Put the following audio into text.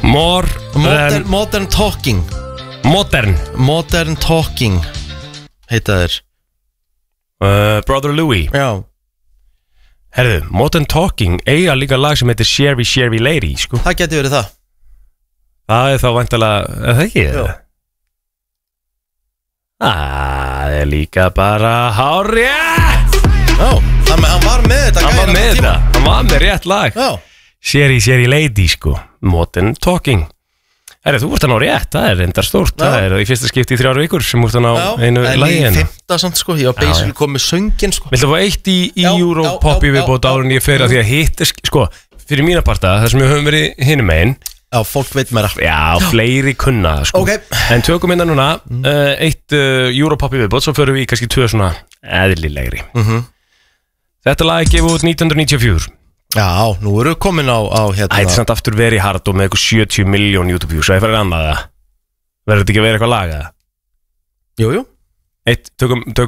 Modern Talking Modern Talking heita þeir Brother Louie. Já. Herðu, Modern Talking eiga líka lag sem heitir Sherry Sherry Lady, sko. Það geti verið það. Það þá væntanlega, það ekki? Já. Það líka bara hárrétt. Já, þannig að hann var með þetta. Hann var með rétt lag. Já. Sherry Sherry Lady, sko. Modern Talking. Herru, þú ert að ná rétt, það er reyndar stórt. Það er í fyrsta skipti í 3 vikur sem þú ert að ná einu lagi. En í 5. samt, sko, ég var basically komið söngin, sko. Viltu að fá eitt í Europop í viðbót áður en ég fer að því að hitt, sko, fyrir mína parta, það sem við höfum verið hinum megin. Já, fólk veit meira. Já, fleiri kunna, sko. Okay. En tökum hérna núna, eitt Europop í viðbót, svo förum við í kannski 2 svona eðlilegri. Þetta lag er gefið út 1994. Já, nú erum við komin á hérna. Það er samt aftur Very Hard og með eitthvað 70 miljón YouTube views. Það er fyrir annað það. Verður þetta ekki að vera eitthvað lag eða? Jú. Tökum